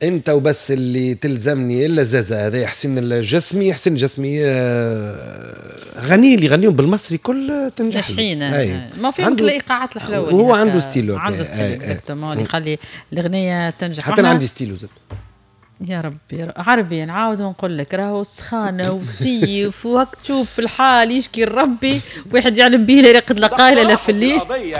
انت وبس اللي تلزمني الا زازا هذا يحسن الجسمي يحسن جسمي غني اللي يغنيهم بالمصري كل تنجح ناجحين. ما فيهم كل الايقاعات الحلوه هو عنده ستيلو اكزاكتومون اللي يخلي الاغنيه تنجح. حتى انا عندي ستيلو زاد. يا ربي عربي نعاود ونقول لك راهو سخانه وسيف وهك تشوف الحال يشكي ربي واحد يعلم به لا يرقد لقايله لا في الليل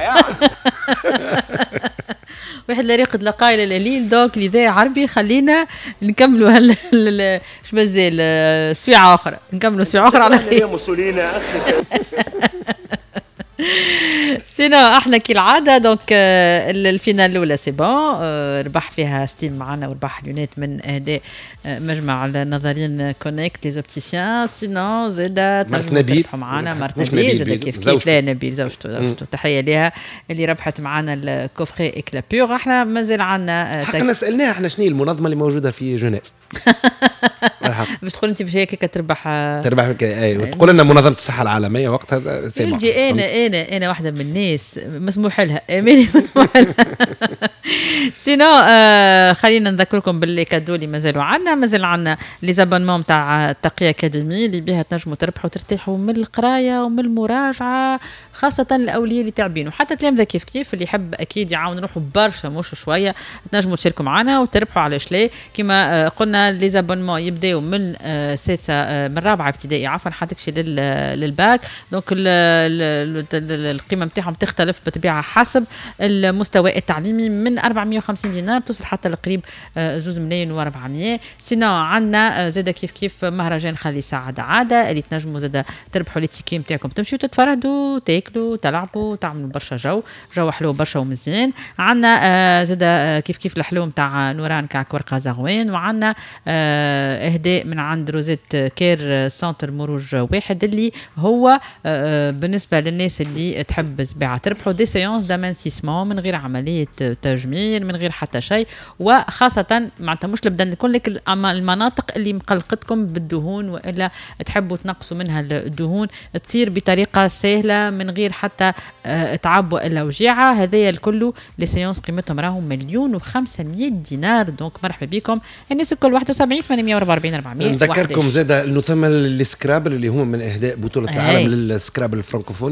واحد لا يرقد لقايله الليل. دوك لذا عربي خلينا نكملوا اش مازال سويعه اخرى نكملوا سويعه اخرى على خير يا موسولينا اخي. سينا احنا كالعاده دونك الفينال الاولى سي بون ربح فيها ستيم معنا وربح لونيت من اهداء مجمع النظرين كونيكت لي زوبتيسيان. سينو زاد تربحوا معنا مرت نبيل زاد كيف لا نبيل زوجته تحيه لها اللي ربحت معنا الكوفري اكلابور. احنا مازال عندنا حقنا سالناها احنا شنو المنظمه اللي موجوده في جنيف باش تقول انت باش هيك تربح وتقول لنا منظمه الصحه العالميه وقتها سي انا واحده من الناس مسموح لها اماني مسموح لها. سينو خلينا نذكركم باللي كادو اللي مازالوا عندنا. مازال عندنا لي زابونمون تاع التقيه اكاديمي اللي بها تنجموا تربحوا ترتاحوا من القرايه ومن المراجعه خاصه الاولياء اللي تعبين وحتى تلامذه كيف اللي يحب اكيد يعاون روحه برشا مش شويه تنجموا تشاركوا معنا وتربحوا. علاش لا كما قلنا لي زابونمون يبداو من سادسه من رابعه ابتدائي عفوا حتى تكشي للباك. دونك القيمه نتاعهم تختلف بطبيعه حسب المستوى التعليمي من 450 دينار توصل حتى لقريب 2,400,000. سينو عندنا زاد كيف مهرجان خلي سعادة عادة اللي تنجموا زاد تربحوا لي تيكي نتاعكم تمشيوا تتفرهدوا تاكلوا تلعبوا تعملوا برشا جو حلو برشا ومزيان. عندنا زاد كيف الحلو نتاع نوران كعك ورقه زغوان. وعندنا اهداء من عند روزيت كير سنتر مروج واحد اللي هو بالنسبه للناس اللي تحب سباعه تربحوا دي سيونس دامانسيسمون من غير عمليه تجميل من غير حتى شيء وخاصه معناتها مش نبدا نقول لك المناطق اللي مقلقتكم بالدهون والا تحبوا تنقصوا منها الدهون تصير بطريقه سهله من غير حتى تعب والا وجيعه. هذايا الكل لي سيونس قيمتهم راهم 1,500,000 دينار. دونك مرحبا بكم الناس الكل 71 844 400. نذكركم زاد انه ثم السكرابل اللي هم من اهداء بطوله العالم للسكرابل الفرنكوفون